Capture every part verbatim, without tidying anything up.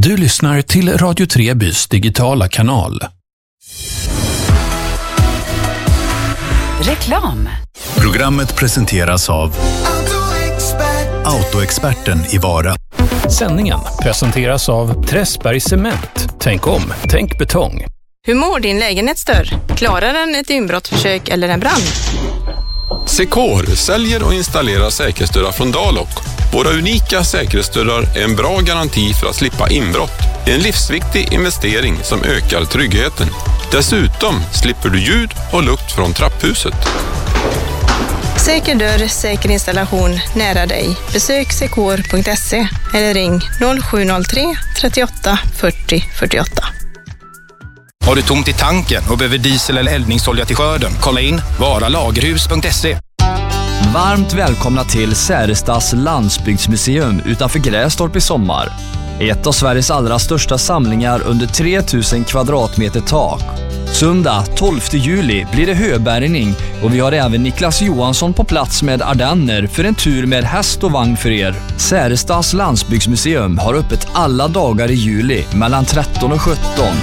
Du lyssnar till Radio Trebys digitala kanal. Reklam. Programmet presenteras av Autoexperten i Vara. Sändningen presenteras av Träsberg Cement. Tänk om, tänk betong. Hur mår din lägenhetsdörr? Klarar den ett inbrottsförsök eller en brand? Secor säljer och installerar säkerhetsdörrar från Dalok. Våra unika säkerhetsdörrar är en bra garanti för att slippa inbrott. En livsviktig investering som ökar tryggheten. Dessutom slipper du ljud och lukt från trapphuset. Säker dörr, säker installation nära dig. Besök secor punkt se eller ring noll sju noll tre trettioåtta fyrtio fyrtioåtta. Har du tomt i tanken och behöver diesel eller eldningsolja till skörden? Kolla in varalagerhus punkt se. Varmt välkomna till Särestas landsbygdsmuseum utanför Grästorp i sommar. Ett av Sveriges allra största samlingar under tre tusen kvadratmeter tak. Söndag tolfte juli blir det höbärgning och vi har även Niklas Johansson på plats med ardenner för en tur med häst och vagn för er. Särestas landsbygdsmuseum har öppet alla dagar i juli mellan tretton och sjutton.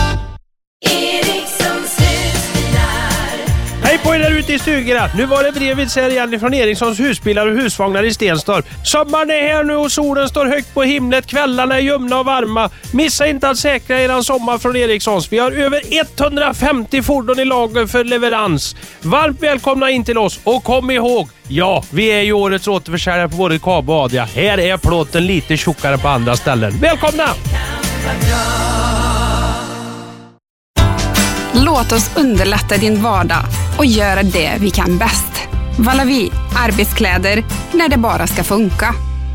Hej på er där ute i stugorna. Nu var det brevet här igen från Erikssons husbilar och husvagnar i Stenstorp. Sommaren är här nu och solen står högt på himlet. Kvällarna är ljumna och varma. Missa inte att säkra eran sommar från Erikssons. Vi har över etthundrafemtio fordon i lager för leverans. Varmt välkomna in till oss och kom ihåg, ja, vi är ju årets återförsäljare på både Kabo och Adria. Här är plåten lite tjockare på andra ställen. Välkomna! Låt oss underlätta din vardag och göra det vi kan bäst. Valavi, arbetskläder när det bara ska funka.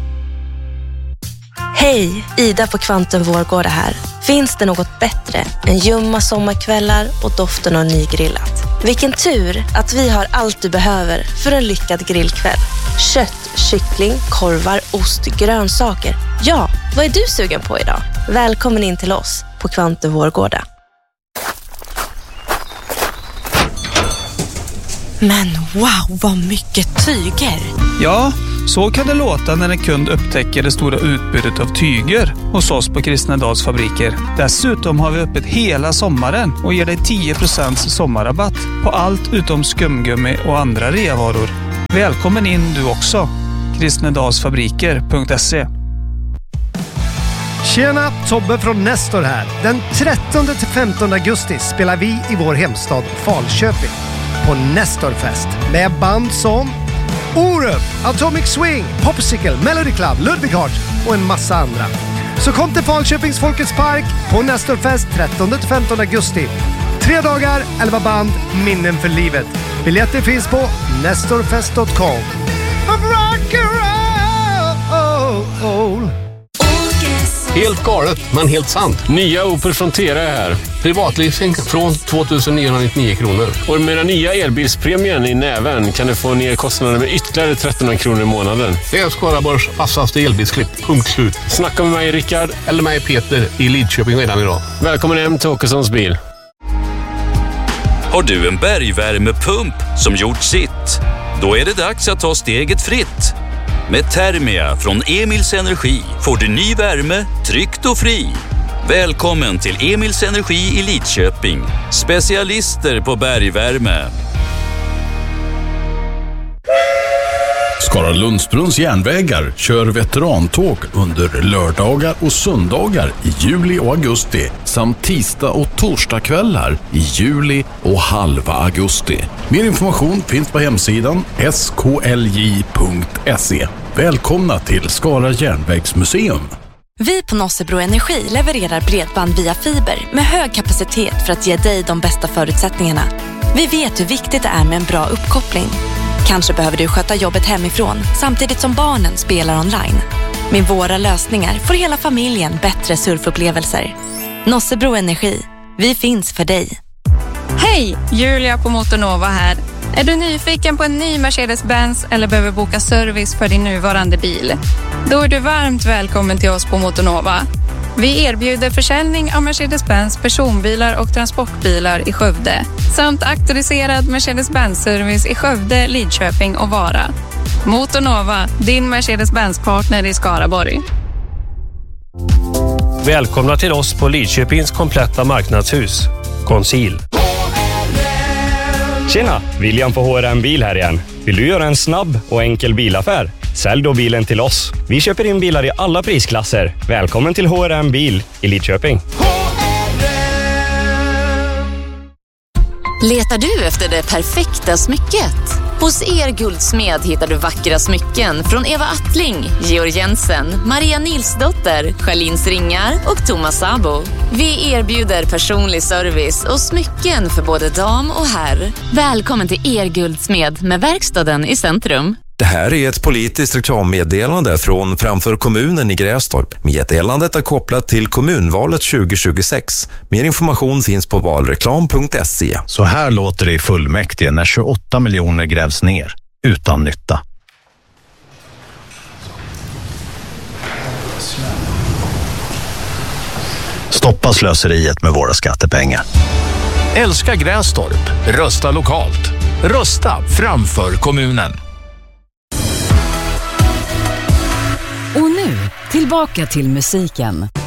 Hej, Ida på Kvantum Vårgårda här. Finns det något bättre än ljumma sommarkvällar och doften av nygrillat? Vilken tur att vi har allt du behöver för en lyckad grillkväll. Kött, kyckling, korvar, ost, grönsaker. Ja, vad är du sugen på idag? Välkommen in till oss på Kvantum Vårgårda. Men wow, vad mycket tyger! Ja, så kan det låta när en kund upptäcker det stora utbudet av tyger hos oss på Kristnedals fabriker. Dessutom har vi öppet hela sommaren och ger dig tio procent sommarrabatt på allt utom skumgummi och andra reavaror. Välkommen in du också! kristnedalsfabriker punkt se. Tjena, Tobbe från Nestor här. Den trettonde till femtonde augusti spelar vi i vår hemstad Falköping på Nestorfest med band som Orup, Atomic Swing, Popsicle, Melody Club, Ludwig Hart och en massa andra. Så kom till Falköpings Folkets Park på Nestorfest trettonde till femtonde augusti. Tre dagar, elva band, minnen för livet. Biljetter finns på nestorfest punkt com. Helt galet, men helt sant. Nya Opel Frontera är här. Privatleasing från tvåtusen niohundranittionio kronor. Och med den nya elbilspremien i näven kan du få ner kostnaden med ytterligare trettonhundra kronor i månaden. Det är Skaraborgs passaste elbilsklipp. Punkt slut. Snacka med mig, Rickard. Eller mig, Peter, i Lidköping redan idag. Välkommen hem till Åkessons bil. Har du en bergvärmepump som gjort sitt? Då är det dags att ta steget fritt. Med Thermia från Emils Energi får du ny värme, tryggt och fri. Välkommen till Emils Energi i Lidköping. Specialister på bergvärme. Skara Lundsbrunns järnvägar kör veterantåg under lördagar och söndagar i juli och augusti samt tisdag och torsdagskvällar i juli och halva augusti. Mer information finns på hemsidan s k l j punkt se. Välkomna till Skara järnvägsmuseum. Vi på Nossebro Energi levererar bredband via fiber med hög kapacitet för att ge dig de bästa förutsättningarna. Vi vet hur viktigt det är med en bra uppkoppling. Kanske behöver du sköta jobbet hemifrån samtidigt som barnen spelar online. Med våra lösningar får hela familjen bättre surfupplevelser. Nossebro Energi. Vi finns för dig. Hej, Julia på Motornova här. Är du nyfiken på en ny Mercedes-Benz eller behöver boka service för din nuvarande bil? Då är du varmt välkommen till oss på Motornova. Vi erbjuder försäljning av Mercedes-Benz personbilar och transportbilar i Skövde samt auktoriserad Mercedes-Benz-service i Skövde, Lidköping och Vara. Motornova, din Mercedes-Benz-partner i Skaraborg. Välkomna till oss på Lidköpings kompletta marknadshus. Conceal. Tjena, William på H R M Bil här igen. Vill du göra en snabb och enkel bilaffär? Sälj då bilen till oss. Vi köper in bilar i alla prisklasser. Välkommen till H R M Bil i Lidköping. Letar du efter det perfekta smycket? Hos Er Guldsmed hittar du vackra smycken från Eva Attling, Georg Jensen, Maria Nilsdotter, Charlins Ringar och Thomas Sabo. Vi erbjuder personlig service och smycken för både dam och herr. Välkommen till Er Guldsmed med verkstaden i centrum. Det här är ett politiskt reklammeddelande från Framför kommunen i Grästorp. Meddelandet är kopplat till kommunvalet tjugo tjugosex. Mer information finns på valreklam punkt se. Så här låter det i fullmäktige när tjugoåtta miljoner grävs ner utan nytta. Stoppa slöseriet med våra skattepengar. Älska Grästorp. Rösta lokalt. Rösta framför kommunen. Och nu, tillbaka till musiken.